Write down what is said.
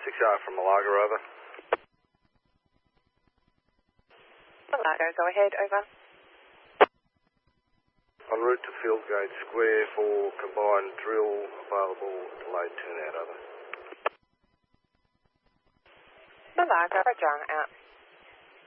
6R from Malaga, over. Malaga, go ahead, over. En route to Field Gate Square for combined drill, available delayed turnout, over. Malaga, Roger, out.